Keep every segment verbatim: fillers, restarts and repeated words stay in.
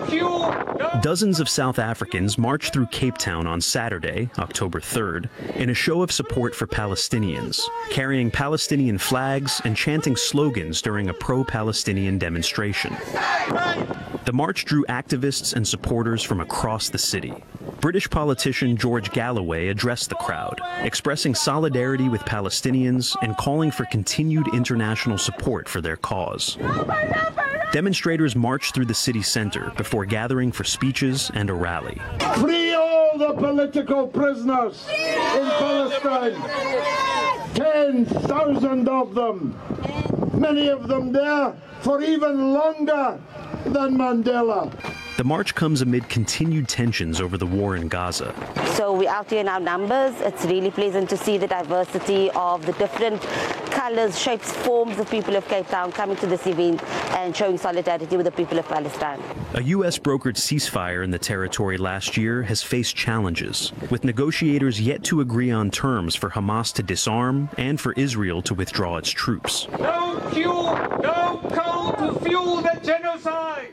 fuel, no... Dozens of South Africans marched through Cape Town on Saturday, October third, in a show of support for Palestinians, carrying Palestinian flags and chanting slogans during a pro-Palestinian demonstration. The march drew activists and supporters from across the city. British politician George Galloway addressed the crowd, expressing solidarity with Palestinians and calling for continued international support for their cause. Demonstrators marched through the city center before gathering for speeches and a rally. Free all the political prisoners in Palestine. ten thousand of them. Many of them there for even longer than Mandela. The march comes amid continued tensions over the war in Gaza. So we're out here in our numbers. It's really pleasant to see the diversity of the different colors, shapes, forms of people of Cape Town coming to this event and showing solidarity with the people of Palestine. A U S brokered ceasefire in the territory last year has faced challenges, with negotiators yet to agree on terms for Hamas to disarm and for Israel to withdraw its troops. No fuel, no coal to fuel the genocide!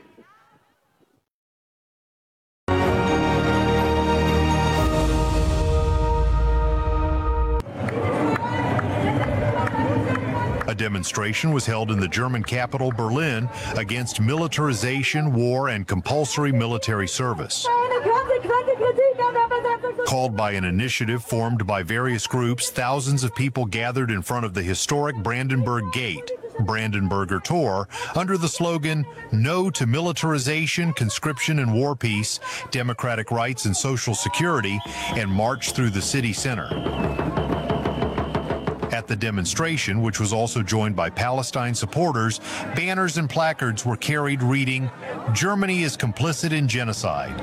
A demonstration was held in the German capital, Berlin, against militarization, war, and compulsory military service. Called by an initiative formed by various groups, thousands of people gathered in front of the historic Brandenburg Gate, Brandenburger Tor, under the slogan, "No to militarization, conscription and war peace, democratic rights and social security," and marched through the city center. At the demonstration, which was also joined by Palestine supporters, banners and placards were carried reading, "Germany is complicit in genocide."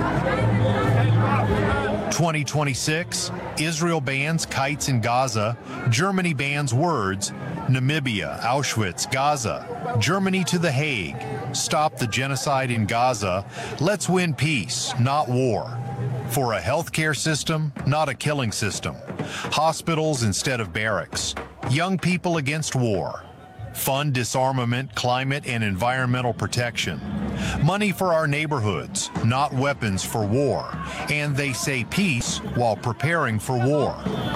twenty twenty-six, Israel bans kites in Gaza, Germany bans words, Namibia, Auschwitz, Gaza, Germany to The Hague, stop the genocide in Gaza, let's win peace, not war. For a healthcare system, not a killing system. Hospitals instead of barracks. Young people against war. Fund disarmament, climate and environmental protection. Money for our neighborhoods, not weapons for war. And they say peace while preparing for war.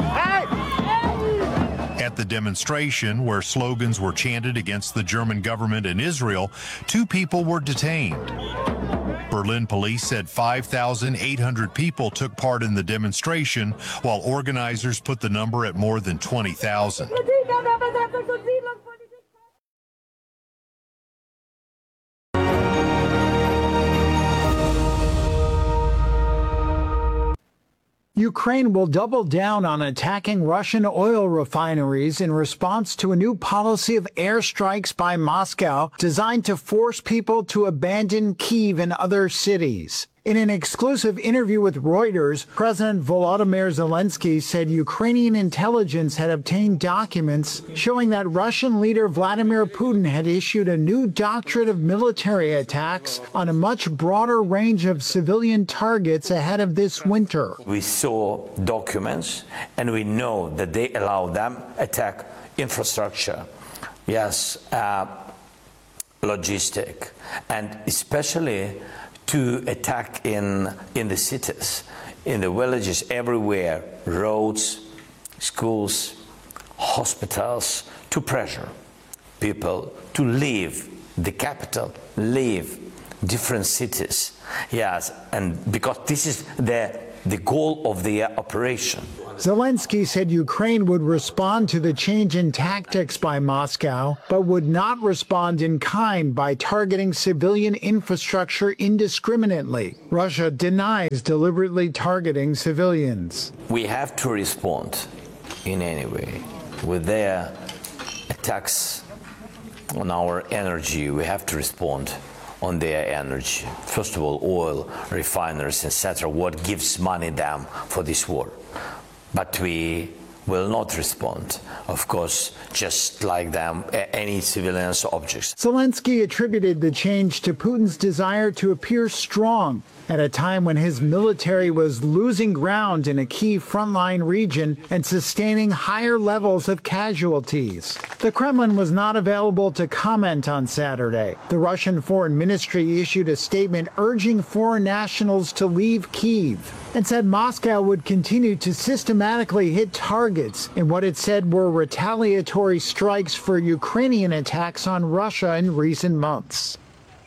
At the demonstration, where slogans were chanted against the German government and Israel, two people were detained. Berlin police said five thousand eight hundred people took part in the demonstration, while organizers put the number at more than twenty thousand. Ukraine will double down on attacking Russian oil refineries in response to a new policy of airstrikes by Moscow designed to force people to abandon Kyiv and other cities. In an exclusive interview with Reuters, President Volodymyr Zelensky said Ukrainian intelligence had obtained documents showing that Russian leader Vladimir Putin had issued a new doctrine of military attacks on a much broader range of civilian targets ahead of this winter. We saw documents and we know that they allow them attack infrastructure, yes, uh, logistic, and especially to attack in in the cities, in the villages, everywhere, roads, schools, hospitals, to pressure people to leave the capital, leave different cities. Yes, and because this is the the goal of the operation. Zelensky said Ukraine would respond to the change in tactics by Moscow, but would not respond in kind by targeting civilian infrastructure indiscriminately. Russia denies deliberately targeting civilians. We have to respond in any way with their attacks on our energy. We have to respond on their energy. First of all, oil, refineries, et cetera, what gives money them for this war. But we will not respond, of course, just like them, any civilians objects. Zelensky attributed the change to Putin's desire to appear strong at a time when his military was losing ground in a key frontline region and sustaining higher levels of casualties. The Kremlin was not available to comment on Saturday. The Russian Foreign Ministry issued a statement urging foreign nationals to leave Kyiv and said Moscow would continue to systematically hit targets in what it said were retaliatory strikes for Ukrainian attacks on Russia in recent months.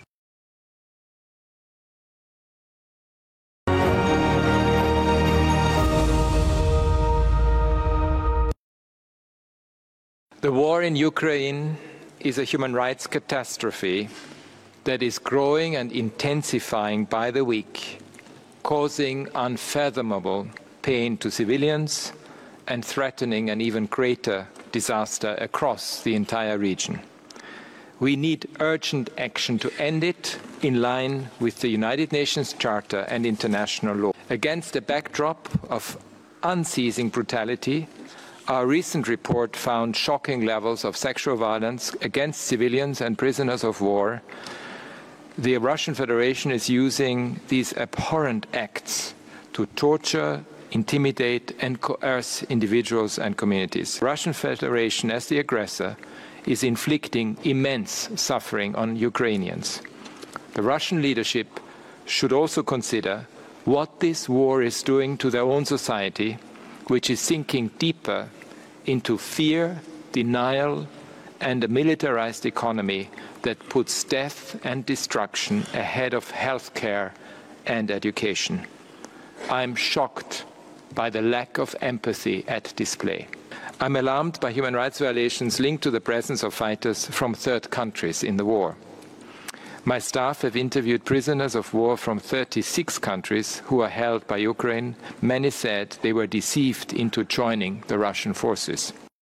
The war in Ukraine is a human rights catastrophe that is growing and intensifying by the week, causing unfathomable pain to civilians and threatening an even greater disaster across the entire region. We need urgent action to end it in line with the United Nations Charter and international law. Against a backdrop of unceasing brutality, our recent report found shocking levels of sexual violence against civilians and prisoners of war. The Russian Federation is using these abhorrent acts to torture, intimidate and coerce individuals and communities. The Russian Federation, as the aggressor, is inflicting immense suffering on Ukrainians. The Russian leadership should also consider what this war is doing to their own society, which is sinking deeper into fear, denial, and a militarized economy that puts death and destruction ahead of healthcare and education. I'm shocked by the lack of empathy at display. I'm alarmed by human rights violations linked to the presence of fighters from third countries in the war. My staff have interviewed prisoners of war from thirty-six countries who are held by Ukraine. Many said they were deceived into joining the Russian forces.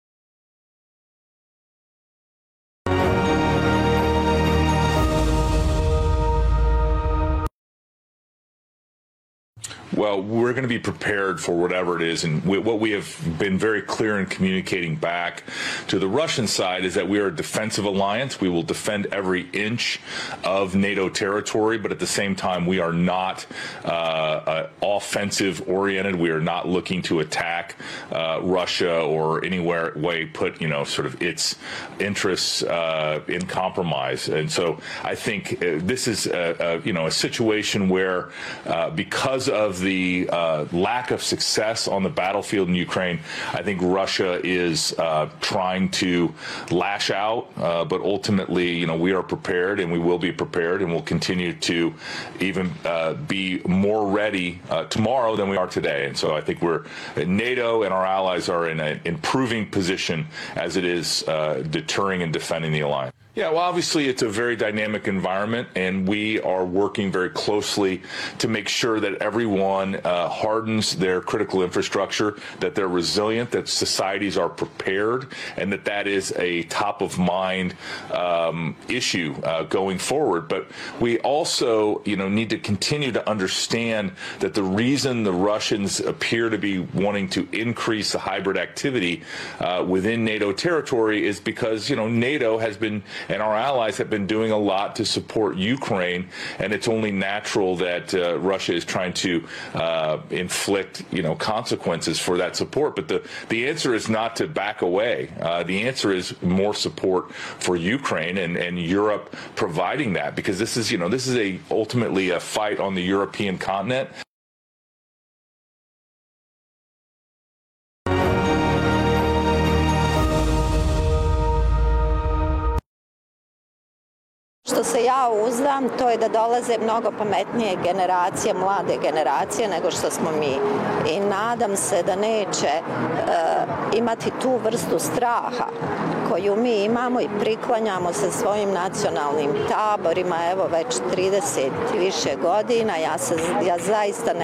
Well, we're going to be prepared for whatever it is. And we, what we have been very clear in communicating back to the Russian side is that we are a defensive alliance. We will defend every inch of NATO territory, but at the same time, we are not uh, uh, offensive oriented. We are not looking to attack uh, Russia or anywhere way put, you know, sort of its interests uh, in compromise. And so I think uh, this is, a, a, you know, a situation where uh, because of the uh, lack of success on the battlefield in Ukraine, I think Russia is uh, trying to lash out, uh, but ultimately, you know, we are prepared and we will be prepared and we'll continue to even uh, be more ready uh, tomorrow than we are today. And so I think we're, NATO and our allies are in an improving position as it is uh, deterring and defending the alliance. Yeah, well, obviously it's a very dynamic environment, and we are working very closely to make sure that everyone uh, hardens their critical infrastructure, that they're resilient, that societies are prepared, and that that is a top-of-mind um, issue uh, going forward. But we also, you know, need to continue to understand that the reason the Russians appear to be wanting to increase the hybrid activity uh, within NATO territory is because, you know, NATO has been and our allies have been doing a lot to support Ukraine, and it's only natural that uh, Russia is trying to uh, inflict, you know, consequences for that support. But the, the answer is not to back away. Uh, the answer is more support for Ukraine and, and Europe providing that, because this is, you know, this is a ultimately a fight on the European continent. Što se ja uzdam, to je da dolaze mnogo pametnije generacije, mlade generacije nego što smo mi. I nadam se da neće uh, imati tu vrstu straha koju mi imamo i priklanjamo se svojim nacionalnim taborima, evo već trideset i više godina. Ja, se, ja zaista ne